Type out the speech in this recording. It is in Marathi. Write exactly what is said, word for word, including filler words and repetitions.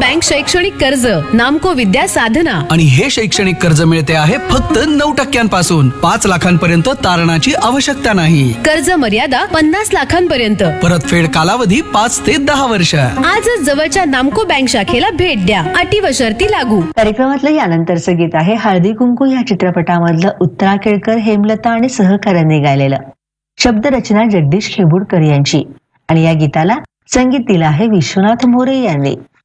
बँक शैक्षणिक कर्ज, नामको विद्या साधना. आणि हे शैक्षणिक कर्ज मिळते आहे फक्त नऊ टक्क्यांपासून. पाच लाखांपर्यंत तारणाची आवश्यकता नाही. कर्ज मर्यादा पन्नास लाखांपर्यंत. परतफेड कालावधी पाच ते दहा वर्ष. आजच जवळच्या नामको बँक शाखेला भेट द्या. अटी व शर्ती लागू. कार्यक्रमातलं यानंतरचं गीत आहे हळदी कुंकू या चित्रपटामधलं उत्तरा केळकर, हेमलता आणि सहकाऱ्यांनी गायलेलं. शब्दरचना जगदीश खेबुडकर यांची आणि या गीताला संगीत दिलं आहे विश्वनाथ मोरे यांनी.